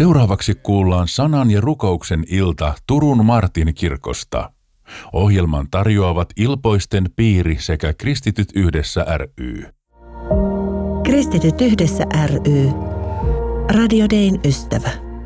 Seuraavaksi kuullaan sanan ja rukouksen ilta Turun Martin kirkosta. Ohjelman tarjoavat Ilpoisten piiri sekä Kristityt yhdessä ry. Kristityt yhdessä ry. Radio Dayn ystävä.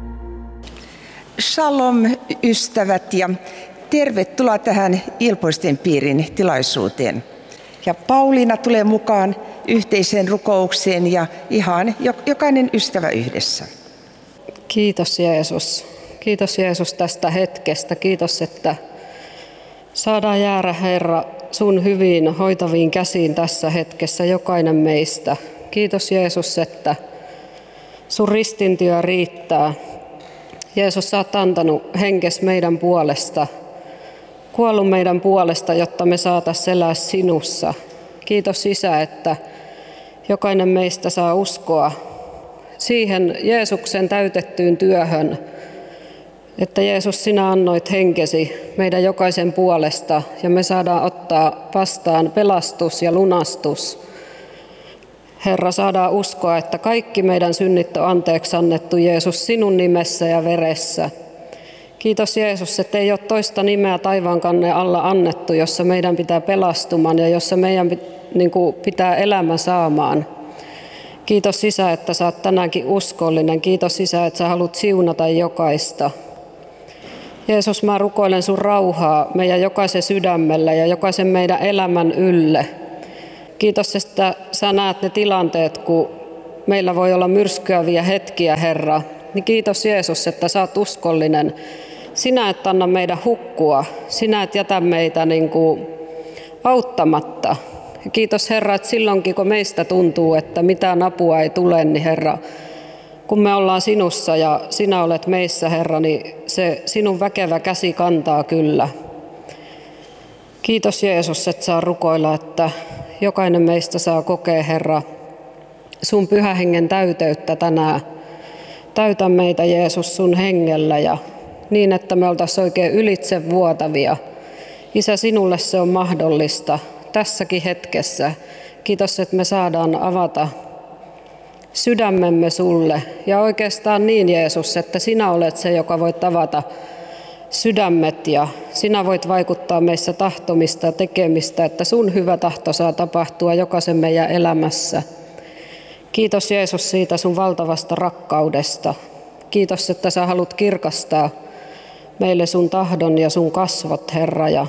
Shalom ystävät ja tervetuloa tähän Ilpoisten piirin tilaisuuteen. Ja Pauliina tulee mukaan yhteiseen rukoukseen ja ihan jokainen ystävä yhdessä. Kiitos Jeesus. Kiitos Jeesus tästä hetkestä. Kiitos, että saadaan jäädä Herra sun hyviin hoitaviin käsiin tässä hetkessä jokainen meistä. Kiitos Jeesus, että sun ristintyö riittää. Jeesus, sä oot antanut henkes meidän puolesta, kuollut meidän puolesta, jotta me saataisiin elää sinussa. Kiitos Isä, että jokainen meistä saa uskoa siihen Jeesuksen täytettyyn työhön, että Jeesus, sinä annoit henkesi meidän jokaisen puolesta ja me saadaan ottaa vastaan pelastus ja lunastus. Herra, saadaan uskoa, että kaikki meidän synnit on anteeksi annettu Jeesus sinun nimessä ja veressä. Kiitos Jeesus, että ei ole toista nimeä taivaankannen alla annettu, jossa meidän pitää pelastumaan ja jossa meidän pitää elämä saamaan. Kiitos Isä, että sä oot tänäänkin uskollinen. Kiitos Isä, että sä haluat siunata jokaista. Jeesus, mä rukoilen sun rauhaa meidän jokaisen sydämelle ja jokaisen meidän elämän ylle. Kiitos, että sä näet ne tilanteet, kun meillä voi olla myrskyäviä hetkiä, Herra. Niin kiitos Jeesus, että sä oot uskollinen. Sinä et anna meidän hukkua. Sinä et jätä meitä auttamatta. Kiitos Herra, että silloinkin kun meistä tuntuu, että mitään apua ei tule, niin Herra, kun me ollaan sinussa ja sinä olet meissä, Herra, niin se sinun väkevä käsi kantaa kyllä. Kiitos Jeesus, että saa rukoilla, että jokainen meistä saa kokea, Herra, sun pyhän hengen täyteyttä tänään. Täytä meitä Jeesus sun hengellä ja niin, että me oltaisiin oikein ylitsevuotavia. Isä, sinulle se on mahdollista tässäkin hetkessä. Kiitos, että me saadaan avata sydämemme sulle. Ja oikeastaan niin, Jeesus, että sinä olet se, joka voit avata sydämet ja sinä voit vaikuttaa meissä tahtomista ja tekemistä, että sun hyvä tahto saa tapahtua jokaisen meidän elämässä. Kiitos Jeesus siitä sun valtavasta rakkaudesta. Kiitos, että sä haluat kirkastaa meille sun tahdon ja sun kasvot, Herra. Ja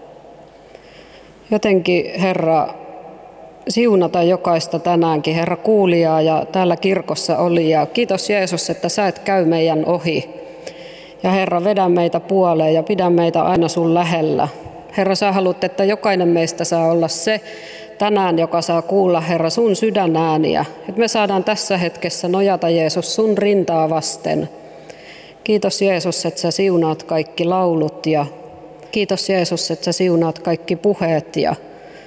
jotenkin, Herra, siunata jokaista tänäänkin, Herra, kuulijaa ja täällä kirkossa olijaa. Kiitos Jeesus, että sä et käy meidän ohi. Ja Herra, vedä meitä puoleen ja pidä meitä aina sun lähellä. Herra, sä haluat, että jokainen meistä saa olla se tänään, joka saa kuulla, Herra, sun sydänääniä. Että me saadaan tässä hetkessä nojata, Jeesus, sun rintaa vasten. Kiitos Jeesus, että sä siunaat kaikki laulut ja kiitos Jeesus, että sä siunaat kaikki puheet ja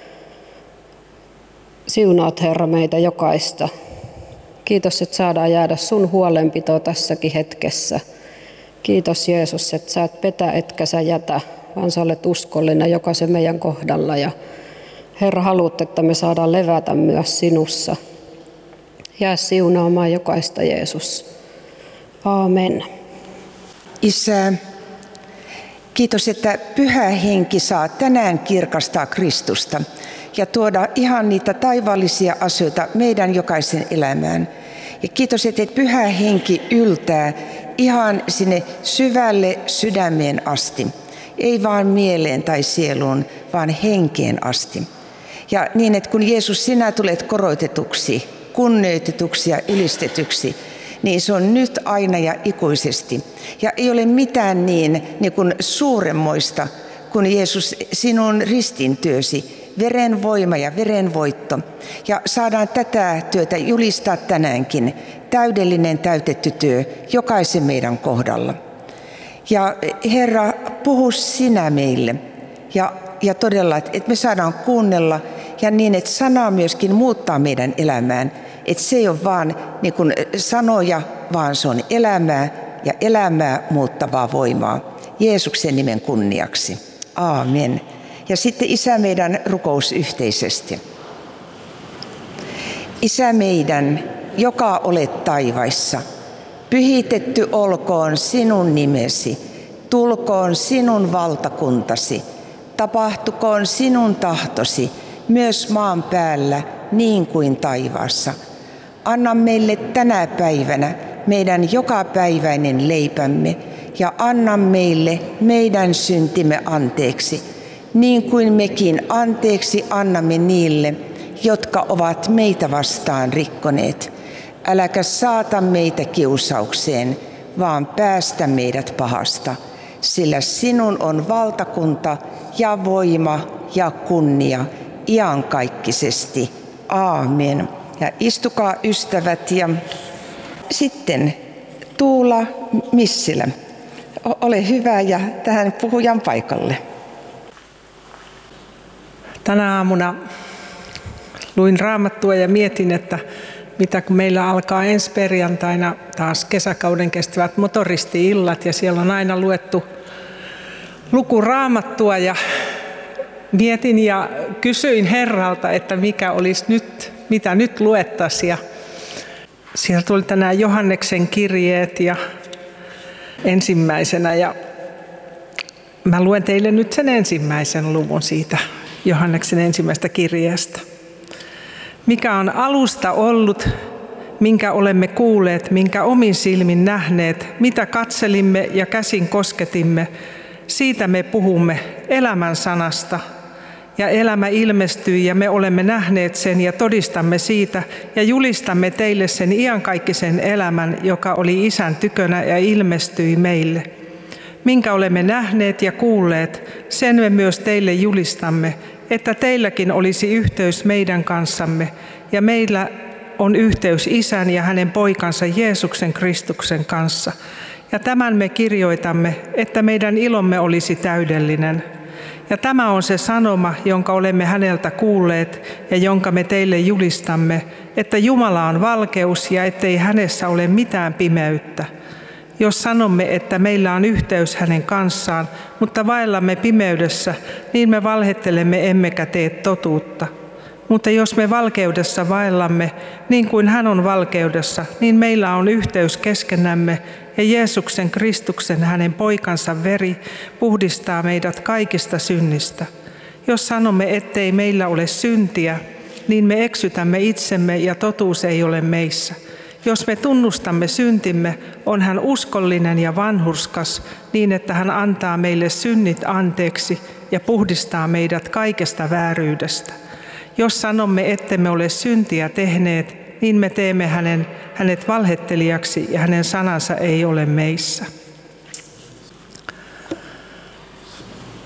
siunaat, Herra, meitä jokaista. Kiitos, että saadaan jäädä sun huolenpitoon tässäkin hetkessä. Kiitos Jeesus, että sä et petä etkä sä jätä, vaan sä olet uskollinen jokaisen meidän kohdalla. Ja Herra, haluat, että me saadaan levätä myös sinussa. Jää siunaamaan jokaista, Jeesus. Aamen. Isä, kiitos, että Pyhä Henki saa tänään kirkastaa Kristusta ja tuoda ihan niitä taivaallisia asioita meidän jokaisen elämään. Ja kiitos, että Pyhä Henki yltää ihan sinne syvälle sydämeen asti. Ei vaan mieleen tai sieluun, vaan henkeen asti. Ja niin, että kun Jeesus, sinä tulet korotetuksi, kunnioitetuksi ja ylistetyksi, niin se on nyt aina ja ikuisesti. Ja ei ole mitään niin kuin suuremmoista kuin Jeesus, sinun ristintyösi, veren voima ja veren voitto. Ja saadaan tätä työtä julistaa tänäänkin, täydellinen täytetty työ jokaisen meidän kohdalla. Ja Herra, puhu sinä meille ja todella, että me saadaan kuunnella ja niin, että sana myöskin muuttaa meidän elämään. Että se ei ole vaan niin kuin sanoja, vaan se on elämää ja elämää muuttavaa voimaa. Jeesuksen nimen kunniaksi. Aamen. Ja sitten Isä meidän rukous yhteisesti. Isä meidän, joka olet taivaissa, Pyhitetty olkoon sinun nimesi, tulkoon sinun valtakuntasi, tapahtukoon sinun tahtosi myös maan päällä niin kuin taivaassa. Anna meille tänä päivänä meidän jokapäiväinen leipämme ja anna meille meidän syntimme anteeksi, niin kuin mekin anteeksi annamme niille, jotka ovat meitä vastaan rikkoneet. Äläkä saata meitä kiusaukseen, vaan päästä meidät pahasta, sillä sinun on valtakunta ja voima ja kunnia iankaikkisesti. Aamen. Ja istukaa ystävät ja sitten Tuula Missilä. Ole hyvä ja tähän puhujan paikalle. Tänä aamuna luin Raamattua ja mietin, että mitä kun meillä alkaa ensi perjantaina taas kesäkauden kestävät motoristi-illat ja siellä on aina luettu luku Raamattua ja mietin ja kysyin Herralta, että mikä olisi nyt, mitä nyt luettaisiin. Ja siellä tuli tänään Johanneksen kirjeet ja ensimmäisenä ja mä luen teille nyt sen ensimmäisen luvun siitä Johanneksen ensimmäisestä kirjeestä. Mikä on alusta ollut, minkä olemme kuulleet, minkä omin silmin nähneet, mitä katselimme ja käsin kosketimme, siitä me puhumme elämän sanasta. Ja elämä ilmestyi ja me olemme nähneet sen ja todistamme siitä ja julistamme teille sen iankaikkisen elämän, joka oli Isän tykönä ja ilmestyi meille. Minkä olemme nähneet ja kuulleet, sen me myös teille julistamme, että teilläkin olisi yhteys meidän kanssamme ja meillä on yhteys Isän ja hänen poikansa Jeesuksen Kristuksen kanssa. Ja tämän me kirjoitamme, että meidän ilomme olisi täydellinen. Ja tämä on se sanoma, jonka olemme häneltä kuulleet ja jonka me teille julistamme, että Jumala on valkeus ja ettei hänessä ole mitään pimeyttä. Jos sanomme, että meillä on yhteys hänen kanssaan, mutta vaellamme pimeydessä, niin me valhettelemme emmekä tee totuutta. Mutta jos me valkeudessa vaellamme, niin kuin hän on valkeudessa, niin meillä on yhteys keskenämme ja Jeesuksen Kristuksen hänen poikansa veri puhdistaa meidät kaikista synnistä. Jos sanomme, ettei meillä ole syntiä, niin me eksytämme itsemme ja totuus ei ole meissä. Jos me tunnustamme syntimme, on hän uskollinen ja vanhurskas niin, että hän antaa meille synnit anteeksi ja puhdistaa meidät kaikesta vääryydestä. Jos sanomme, ettemme ole syntiä tehneet, niin me teemme hänet valhettelijaksi ja hänen sanansa ei ole meissä.